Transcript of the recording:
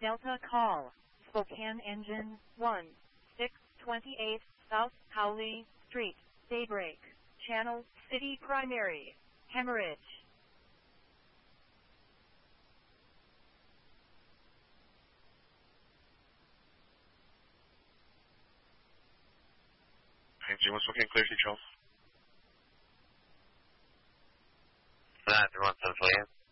Delta call. Spokane Engine 1, 628 South Howley Street, Daybreak. Channel, City Primary, Hemorrhage. Engine 1 Spokane, clear to 12. That, 1 South William.